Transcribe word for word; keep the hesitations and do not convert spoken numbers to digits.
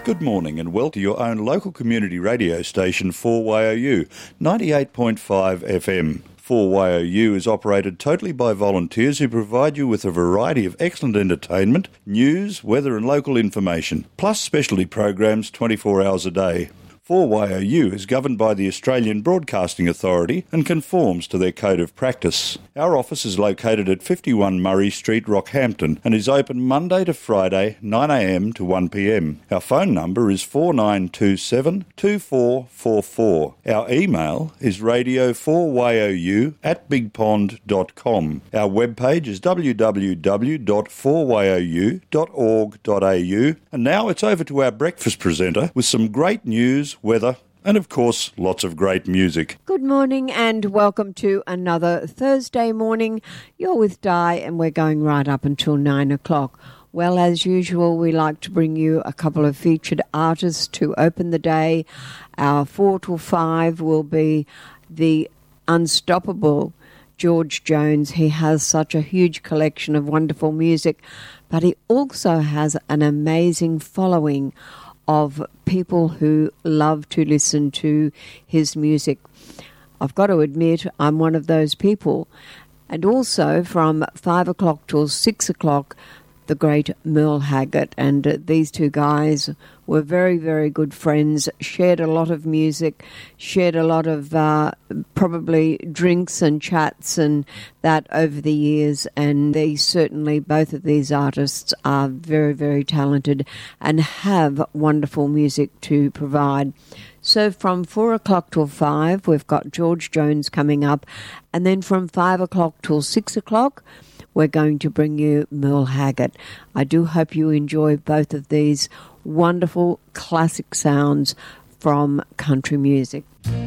Good morning and welcome to your own local community radio station four Y O U, ninety-eight point five F M. four Y O U is operated totally by volunteers who provide you with a variety of excellent entertainment, news, weather and local information, plus specialty programs twenty-four hours a day. four Y O U is governed by the Australian Broadcasting Authority and conforms to their code of practice. Our office is located at fifty-one Murray Street, Rockhampton, and is open Monday to Friday, nine a m to one p m. Our phone number is four nine two seven, two four four four. Our email is radio four Y O U at big pond dot com. Our webpage is w w w dot four y o u dot org dot a u. And now it's over to our breakfast presenter with some great news, weather, and of course, lots of great music. Good morning and welcome to another Thursday morning. You're with Di and we're going right up until nine o'clock. Well, as usual, we like to bring you a couple of featured artists to open the day. Our four till five will be the unstoppable George Jones. He has such a huge collection of wonderful music, but he also has an amazing following of people who love to listen to his music. I've got to admit, I'm one of those people. And also from five o'clock till six o'clock, the great Merle Haggard. And uh, these two guys were very, very good friends, shared a lot of music, shared a lot of uh, probably drinks and chats and that over the years. And they certainly, both of these artists are very, very talented and have wonderful music to provide. So from four o'clock till five, we've got George Jones coming up. And then from five o'clock till six o'clock, we're going to bring you Merle Haggard. I do hope you enjoy both of these wonderful classic sounds from country music.